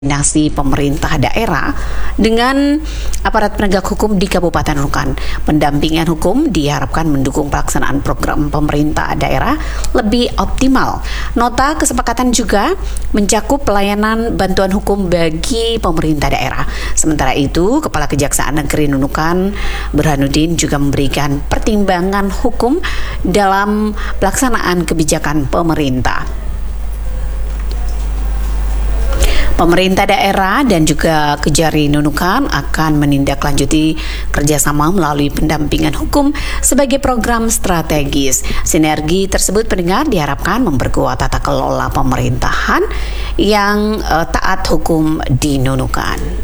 koordinasi pemerintah daerah dengan aparat penegak hukum di Kabupaten Nunukan. Pendampingan hukum diharapkan mendukung pelaksanaan program pemerintah daerah lebih optimal. Nota kesepakatan juga mencakup pelayanan bantuan hukum bagi pemerintah daerah. Sementara itu, Kepala Kejaksaan Negeri Nunukan Burhanuddin juga memberikan pertimbangan hukum dalam pelaksanaan kebijakan pemerintah. Pemerintah daerah dan juga Kejari Nunukan akan menindaklanjuti kerjasama melalui pendampingan hukum sebagai program strategis. Sinergi tersebut pendengar diharapkan memperkuat tata kelola pemerintahan yang taat hukum di Nunukan.